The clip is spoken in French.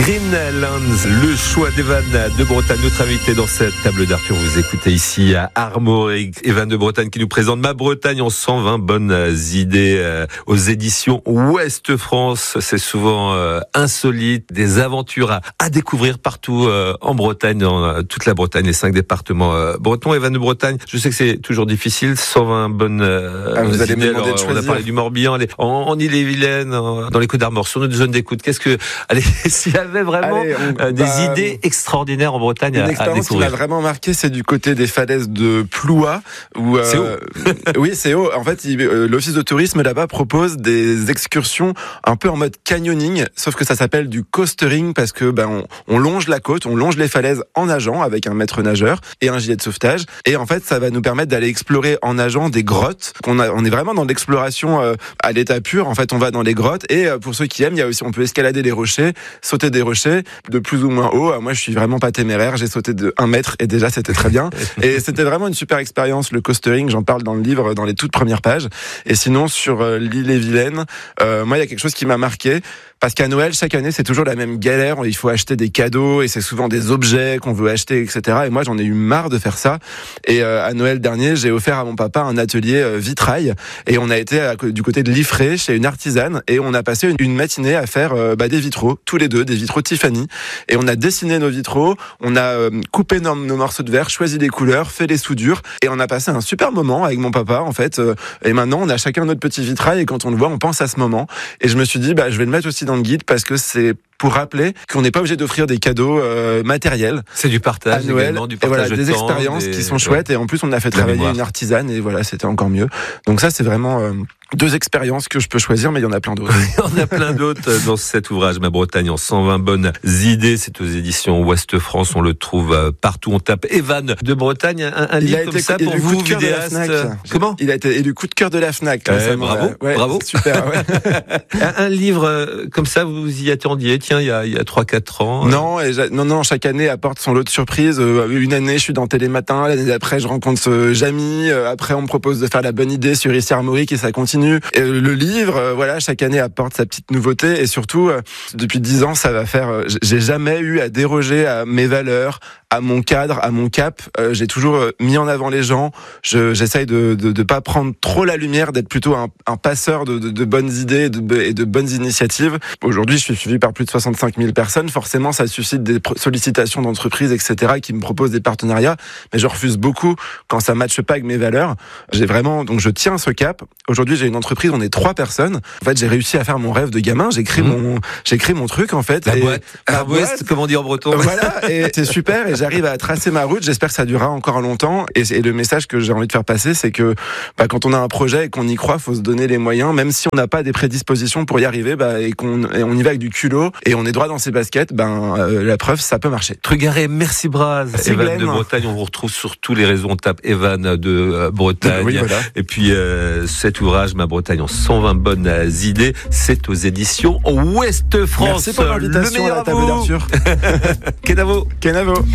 Greenlands, le choix d'Evan de Bretagne, notre invité dans cette table d'Arthur. Vous écoutez ici à Armorique, Evan de Bretagne qui nous présente Ma Bretagne en 120 bonnes idées aux éditions Ouest France. C'est souvent insolite, des aventures à découvrir partout en Bretagne, dans toute la Bretagne, les 5 départements bretons. Evan de Bretagne, je sais que c'est toujours difficile, 120 bonnes vous allez idées. me demander de On a parlé du Morbihan, en Ille-et-Vilaine, dans les Côtes d'Armor, sur notre zone d'écoute. Qu'est-ce que, s'il y avait vraiment des idées extraordinaires en Bretagne à découvrir. Une expérience qui m'a vraiment marqué, c'est du côté des falaises de Ploua. Où, c'est haut. Oui, c'est haut. En fait, l'office de tourisme là-bas propose des excursions un peu en mode canyoning, sauf que ça s'appelle du coastering parce que on longe la côte, on longe les falaises en nageant avec un maître nageur et un gilet de sauvetage. Et en fait, ça va nous permettre d'aller explorer en nageant des grottes. On est vraiment dans l'exploration à l'état pur. En fait, on va dans les grottes et pour ceux qui aiment, il y a aussi, on peut escalader les rochers, sauter des rochers de plus ou moins haut. Moi, je suis vraiment pas téméraire. J'ai sauté de 1 mètre et déjà, c'était très bien. Et c'était vraiment une super expérience, le coastering. J'en parle dans le livre, dans les toutes premières pages. Et sinon, sur l'Ille-et-Vilaine, moi, il y a quelque chose qui m'a marqué. Parce qu'à Noël, chaque année, c'est toujours la même galère. Il faut acheter des cadeaux et c'est souvent des objets qu'on veut acheter, etc. Et moi, j'en ai eu marre de faire ça. Et à Noël dernier, j'ai offert à mon papa un atelier vitrail. Et on a été du côté de Liffré, chez une artisane. Et on a passé une matinée à faire des vitraux, tous les deux, des vitraux Tiffany. Et on a dessiné nos vitraux, on a coupé nos morceaux de verre, choisi les couleurs, fait les soudures. Et on a passé un super moment avec mon papa, en fait. Et maintenant, on a chacun notre petit vitrail. Et quand on le voit, on pense à ce moment. Et je me suis dit, je vais le mettre aussi dans le guide parce que c'est pour rappeler qu'on n'est pas obligé d'offrir des cadeaux matériels. C'est du partage à Noël, également, du partage des expériences qui sont chouettes. Et en plus, on a fait travailler une artisane et voilà, c'était encore mieux. Donc ça, c'est vraiment 2 expériences que je peux choisir, mais il y en a plein d'autres. Il y en a plein d'autres dans cet ouvrage, Ma Bretagne en 120 bonnes idées. C'est aux éditions Ouest France. On le trouve partout. On tape Evan de Bretagne. Un livre comme ça pour vous, vidéaste. Comment? Il a été élu coup de cœur de la Fnac. Bravo. Super, ouais. Un livre comme ça, vous y attendiez, tiens, il y a 3-4 ans. Non, chaque année apporte son lot de surprises. Une année, je suis dans Télématin. L'année d'après, je rencontre Jamy. Après, on me propose de faire La Bonne Idée sur ici Armorique et ça continue. Et le livre, chaque année apporte sa petite nouveauté. Et surtout, depuis 10 ans, ça va faire... j'ai jamais eu à déroger à mes valeurs, à mon cadre, à mon cap. J'ai toujours mis en avant les gens. J'essaye de pas prendre trop la lumière, d'être plutôt un passeur de bonnes idées et de bonnes initiatives. Aujourd'hui, je suis suivi par plus de 65 000 personnes. Forcément, ça suscite des sollicitations d'entreprises, etc., qui me proposent des partenariats. Mais je refuse beaucoup quand ça matche pas avec mes valeurs. Donc je tiens ce cap. Aujourd'hui, j'ai une entreprise, on est 3 personnes. En fait, j'ai réussi à faire mon rêve de gamin. J'ai créé mon truc, en fait. La boîte, comme on dit en breton. Voilà. Et c'est super. Et j'arrive à tracer ma route. J'espère que ça durera encore longtemps. Et le message que j'ai envie de faire passer, c'est que, quand on a un projet et qu'on y croit, faut se donner les moyens, même si on n'a pas des prédispositions pour y arriver, et on y va avec du culot et on est droit dans ses baskets, la preuve, ça peut marcher. Trugaré, merci Braz. Evan de Bretagne, on vous retrouve sur tous les réseaux. On tape Evan de Bretagne. Oui, voilà. Et puis, cet ouvrage, Ma Bretagne en 120 bonnes idées, c'est aux éditions Ouest France. Merci pour l'invitation à la table d'Arthur. Kenavo.